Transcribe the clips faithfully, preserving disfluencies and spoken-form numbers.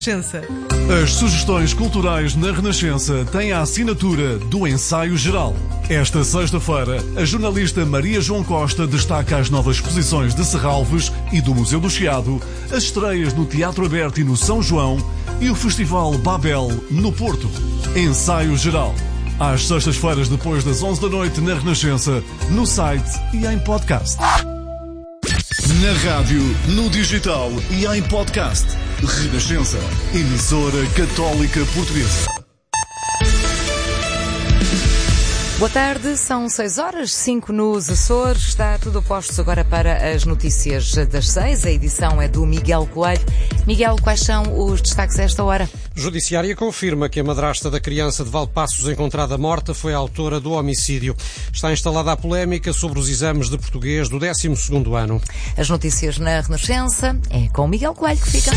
Renascença. As sugestões culturais na Renascença têm a assinatura do Ensaio Geral. Esta sexta-feira, a jornalista Maria João Costa destaca as novas exposições de Serralves e do Museu do Chiado, as estreias no Teatro Aberto e no São João e o Festival Babel, no Porto. Ensaio Geral. Às sextas-feiras, depois das onze da noite, na Renascença, no site e em podcast. Na rádio, no digital e em podcast. Renascença, emissora católica portuguesa. Boa tarde, são seis horas, cinco nos Açores. Está tudo posto agora para as notícias das seis. A edição é do Miguel Coelho. Miguel, quais são os destaques a esta hora? Judiciária confirma que a madrasta da criança de Valdepassos encontrada morta foi a autora do homicídio. Está instalada a polémica sobre os exames de português do décimo segundo ano. As notícias na Renascença é com o Miguel Coelho que fica.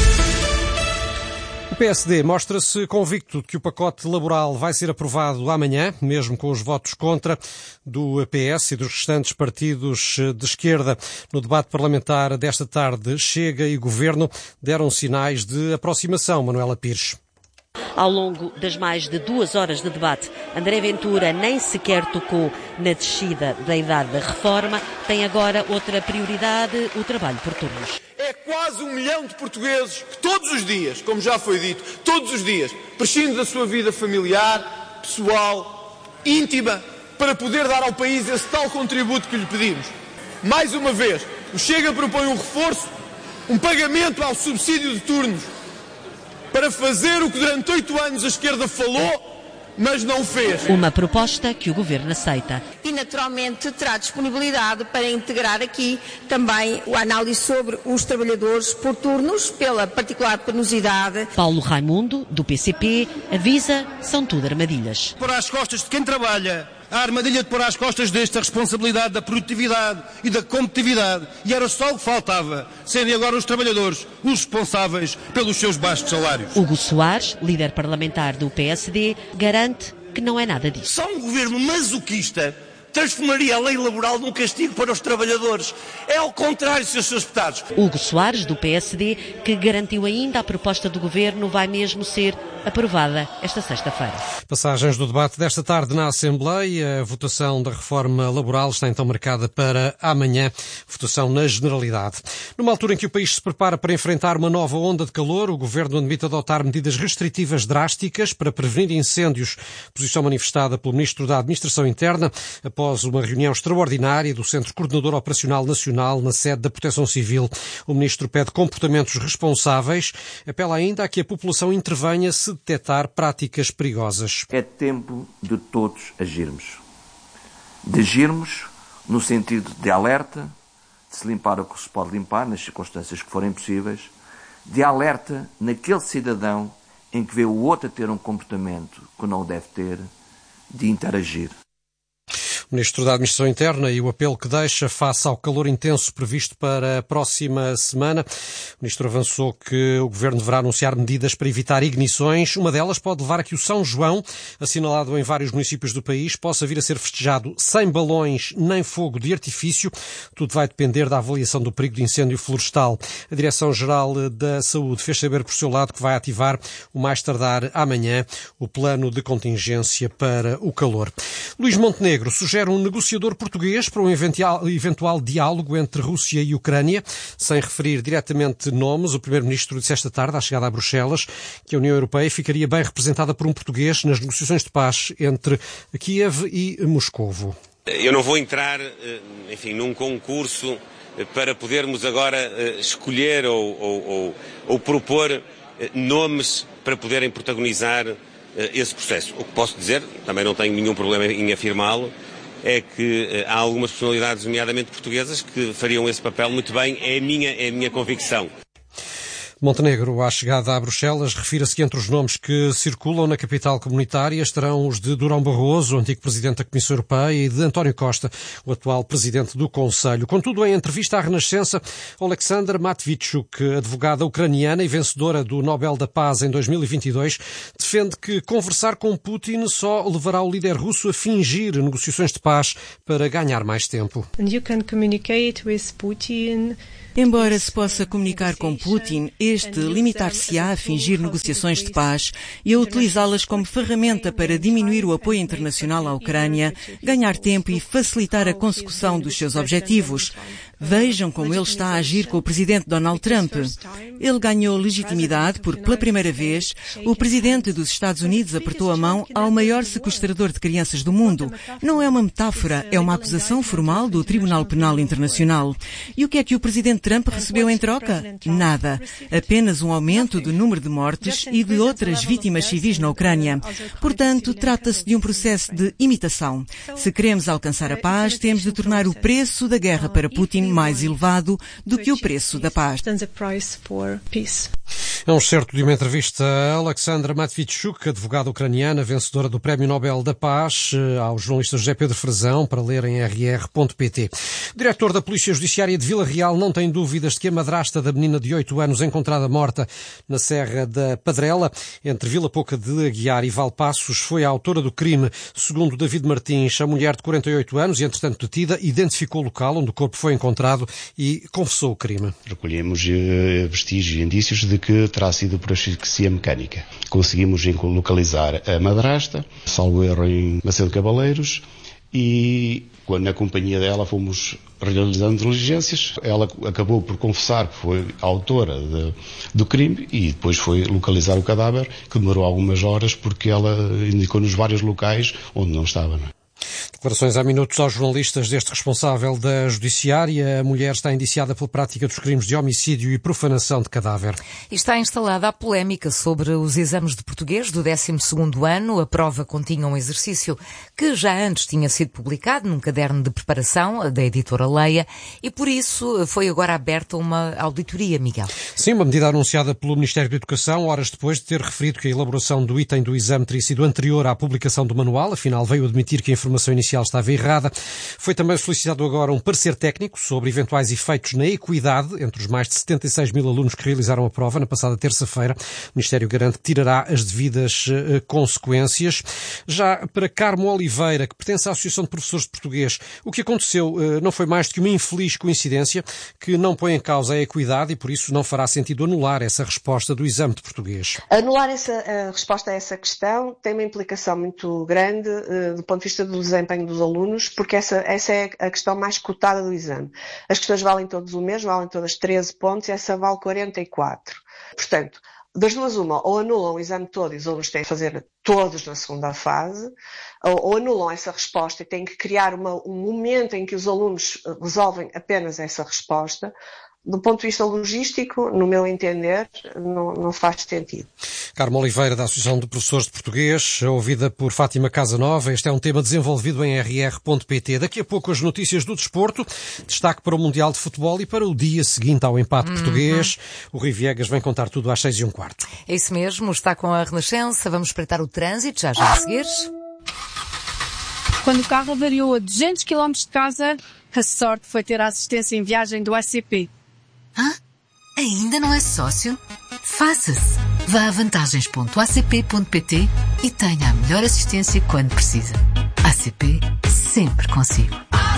O P S D mostra-se convicto de que o pacote laboral vai ser aprovado amanhã, mesmo com os votos contra do P S e dos restantes partidos de esquerda. No debate parlamentar desta tarde, Chega e Governo deram sinais de aproximação. Manuela Pires. Ao longo das mais de duas horas de debate, André Ventura nem sequer tocou na descida da idade da reforma. Tem agora outra prioridade, o trabalho por turnos. É quase um milhão de portugueses que todos os dias, como já foi dito, todos os dias, prescindem da sua vida familiar, pessoal, íntima, para poder dar ao país esse tal contributo que lhe pedimos. Mais uma vez, o Chega propõe um reforço, um pagamento ao subsídio de turnos, para fazer o que durante oito anos a esquerda falou, mas não fez. Uma proposta que o Governo aceita. E naturalmente terá disponibilidade para integrar aqui também a análise sobre os trabalhadores por turnos, pela particular penosidade. Paulo Raimundo, do P C P, avisa, são tudo armadilhas. Por às costas de quem trabalha, a armadilha de pôr às costas desta responsabilidade da produtividade e da competitividade. E era só o que faltava, serem agora os trabalhadores os responsáveis pelos seus baixos salários. Hugo Soares, líder parlamentar do P S D, garante que não é nada disso. Só um governo masoquista transformaria a lei laboral num castigo para os trabalhadores. É ao contrário, senhores senhores deputados. Hugo Soares, do P S D, que garantiu ainda a proposta do Governo vai mesmo ser aprovada esta sexta-feira. Passagens do debate desta tarde na Assembleia. A votação da reforma laboral está então marcada para amanhã. Votação na generalidade. Numa altura em que o país se prepara para enfrentar uma nova onda de calor, o Governo admite adotar medidas restritivas drásticas para prevenir incêndios. Posição manifestada pelo Ministro da Administração Interna após uma reunião extraordinária do Centro Coordenador Operacional Nacional na sede da Proteção Civil. O Ministro pede comportamentos responsáveis. Apela ainda a que a população intervenha se detectar práticas perigosas. É tempo de todos agirmos. De agirmos no sentido de alerta, de se limpar o que se pode limpar, nas circunstâncias que forem possíveis, de alerta naquele cidadão em que vê o outro a ter um comportamento que não deve ter, de interagir. O Ministro da Administração Interna e o apelo que deixa face ao calor intenso previsto para a próxima semana. O Ministro avançou que o Governo deverá anunciar medidas para evitar ignições. Uma delas pode levar a que o São João, assinalado em vários municípios do país, possa vir a ser festejado sem balões nem fogo de artifício. Tudo vai depender da avaliação do perigo de incêndio florestal. A Direção-Geral da Saúde fez saber por seu lado que vai ativar, o mais tardar amanhã, o plano de contingência para o calor. Luís Montenegro sugere um negociador português para um eventual, eventual diálogo entre Rússia e Ucrânia, sem referir diretamente nomes. O Primeiro-Ministro disse esta tarde, à chegada a Bruxelas, que a União Europeia ficaria bem representada por um português nas negociações de paz entre Kiev e Moscovo. Eu não vou entrar, enfim, num concurso para podermos agora escolher ou, ou, ou, ou propor nomes para poderem protagonizar esse processo. O que posso dizer, também não tenho nenhum problema em afirmá-lo, é que há algumas personalidades, nomeadamente portuguesas, que fariam esse papel muito bem. É a minha, é a minha convicção. Montenegro, à chegada a Bruxelas, refira-se que entre os nomes que circulam na capital comunitária estarão os de Durão Barroso, o antigo presidente da Comissão Europeia, e de António Costa, o atual presidente do Conselho. Contudo, em entrevista à Renascença, Oleksandr Matvichuk, advogada ucraniana e vencedora do Nobel da Paz em dois mil e vinte e dois, defende que conversar com Putin só levará o líder russo a fingir negociações de paz para ganhar mais tempo. And you can communicate with Putin. Embora se possa comunicar com Putin, este limitar-se-á a fingir negociações de paz e a utilizá-las como ferramenta para diminuir o apoio internacional à Ucrânia, ganhar tempo e facilitar a consecução dos seus objetivos. Vejam como ele está a agir com o presidente Donald Trump. Ele ganhou legitimidade porque, pela primeira vez, o presidente dos Estados Unidos apertou a mão ao maior sequestrador de crianças do mundo. Não é uma metáfora, é uma acusação formal do Tribunal Penal Internacional. E o que é que o presidente Trump recebeu em troca? Nada. Apenas um aumento do número de mortes e de outras vítimas civis na Ucrânia. Portanto, trata-se de um processo de imitação. Se queremos alcançar a paz, temos de tornar o preço da guerra para Putin mais elevado do que o preço da paz. É um excerto de uma entrevista a Alexandra Matvichuk, advogada ucraniana, vencedora do Prémio Nobel da Paz, ao jornalista José Pedro Frazão, para ler em r r ponto p t. O diretor da Polícia Judiciária de Vila Real não tem dúvidas de que a madrasta da menina de oito anos encontrada morta na Serra da Padrela, entre Vila Pouca de Aguiar e Valpaços, foi a autora do crime. Segundo David Martins, a mulher de quarenta e oito anos, e entretanto detida, identificou o local onde o corpo foi encontrado e confessou o crime. Recolhemos uh, vestígios e indícios de que terá sido por asfixia mecânica. Conseguimos localizar a madrasta, salvo erro em Macedo Cabaleiros, e quando na companhia dela fomos realizando diligências, ela acabou por confessar que foi a autora de, do crime e depois foi localizar o cadáver, que demorou algumas horas porque ela indicou-nos vários locais onde não estava. Não é? Declarações há minutos aos jornalistas deste responsável da Judiciária. A mulher está indiciada pela prática dos crimes de homicídio e profanação de cadáver. E está instalada a polémica sobre os exames de português do décimo segundo ano. A prova continha um exercício que já antes tinha sido publicado num caderno de preparação da editora Leia e por isso foi agora aberta uma auditoria, Miguel. Sim, uma medida anunciada pelo Ministério da Educação, horas depois de ter referido que a elaboração do item do exame teria sido anterior à publicação do manual. Afinal, veio admitir que a informação inicial estava errada. Foi também solicitado agora um parecer técnico sobre eventuais efeitos na equidade entre os mais de setenta e seis mil alunos que realizaram a prova na passada terça-feira. O Ministério garante que tirará as devidas uh, consequências. Já para Carmo Oliveira, que pertence à Associação de Professores de Português, o que aconteceu uh, não foi mais do que uma infeliz coincidência que não põe em causa a equidade e por isso não fará sentido anular essa resposta do exame de português. Anular essa a resposta a essa questão tem uma implicação muito grande uh, do ponto de vista do desempenho dos alunos, porque essa, essa é a questão mais cotada do exame. As questões valem todas o mesmo, valem todas treze pontos e essa vale quarenta e quatro. Portanto, das duas uma, ou anulam o exame todo e os alunos têm que fazer todos na segunda fase, ou, ou anulam essa resposta e têm que criar uma, um momento em que os alunos resolvem apenas essa resposta. Do ponto de vista logístico, no meu entender, não, não faz sentido. Carmo Oliveira, da Associação de Professores de Português, ouvida por Fátima Casanova. Este é um tema desenvolvido em r r ponto p t. Daqui a pouco as notícias do desporto. Destaque para o Mundial de Futebol e para o dia seguinte ao empate uhum. português. O Rui Viegas vem contar tudo às seis e um quarto. É isso mesmo, está com a Renascença. Vamos espreitar o trânsito, já já a seguir. Quando o carro avariou a duzentos quilómetros de casa, a sorte foi ter a assistência em viagem do A C P. Hã? Ainda não é sócio? Faça-se! Vá a vantagens ponto a c p ponto p t e tenha a melhor assistência quando precisa. A C P, sempre consigo.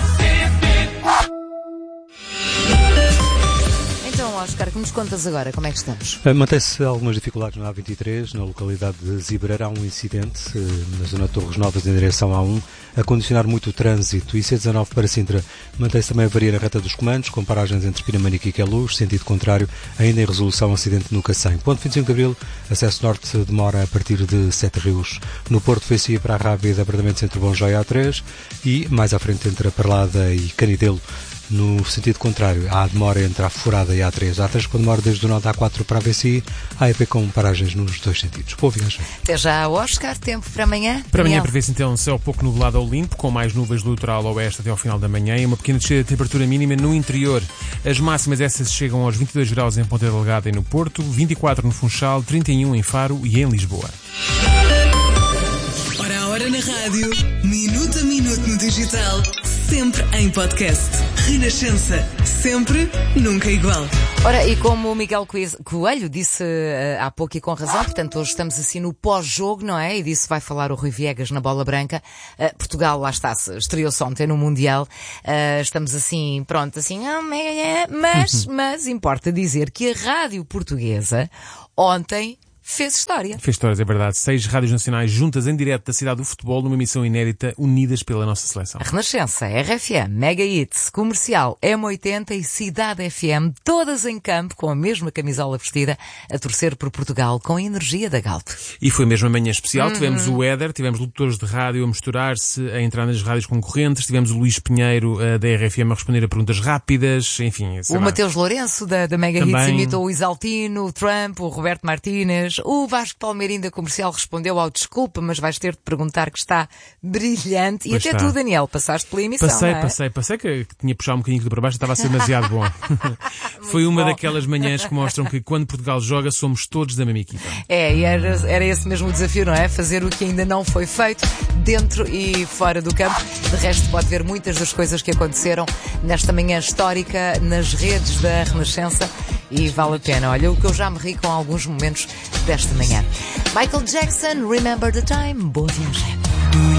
Então, Oscar, que nos contas agora? Como é que estamos? Mantém-se algumas dificuldades na A vinte e três, na localidade de Zibeira. Há um incidente na zona de Torres Novas em direção à um, a condicionar muito o trânsito. E C dezanove para Sintra mantém-se também a variar a reta dos comandos, com paragens entre Pinamanique e Queluz, sentido contrário, ainda em resolução acidente no Cacém. Ponto vinte e cinco de Abril, acesso norte demora a partir de Sete Rios. No Porto foi-se para a Rábida, apartamentos entre Bom Joia e A três e mais à frente entre a Parlada e Canidelo. No sentido contrário, há demora entre a Forada e a A três. A A três com demora desde o nó da A quatro para a V C I, a E P com paragens nos dois sentidos. Boa viagem. Até já, Oscar. Tempo para amanhã? Para amanhã prevê-se então um céu pouco nublado ao limpo, com mais nuvens do litoral oeste até ao final da manhã e uma pequena descida de temperatura mínima no interior. As máximas essas chegam aos vinte e dois graus em Ponta Delgada e no Porto, vinte e quatro no Funchal, trinta e um em Faro e em Lisboa. Hora a hora na rádio, minuto a minuto no digital. sempre em podcast. Renascença, sempre, nunca igual. Ora, e como o Miguel Coelho disse uh, há pouco e com razão, portanto hoje estamos assim no pós-jogo, não é? E disso vai falar o Rui Viegas na Bola Branca. Uh, Portugal, lá está, estreou-se ontem no Mundial. Uh, estamos assim, pronto, assim, mas, mas importa dizer que a Rádio Portuguesa ontem fez história. Fez histórias, é verdade. Seis rádios nacionais juntas em direto da cidade do futebol numa emissão inédita, unidas pela nossa seleção. A Renascença, R F M, Mega Hits, Comercial, M oitenta e Cidade F M, todas em campo com a mesma camisola vestida, a torcer por Portugal com a energia da Galp. E foi mesmo amanhã especial. Uhum. Tivemos o Éder, tivemos locutores de rádio a misturar-se, a entrar nas rádios concorrentes, tivemos o Luís Pinheiro uh, da R F M a responder a perguntas rápidas, enfim. O Mateus Lourenço da, da Mega Hits imitou o Isaltino, o Trump, o Roberto Martínez. O Vasco Palmeirinho da Comercial respondeu ao desculpa, mas vais ter de perguntar, que está brilhante. Pois e até está. tu, Daniel, passaste pela emissão, Passei, não é? passei, passei, que, que tinha puxado um bocadinho aquilo para baixo, estava a ser demasiado bom. Foi uma bom. daquelas manhãs que mostram que quando Portugal joga somos todos da mesma equipa. É, e era, era esse mesmo o desafio, não é? Fazer o que ainda não foi feito dentro e fora do campo. De resto, pode ver muitas das coisas que aconteceram nesta manhã histórica nas redes da Renascença e vale a pena. Olha, o que eu já me ri com alguns momentos desta manhã. Michael Jackson, Remember the Time. Boa viagem.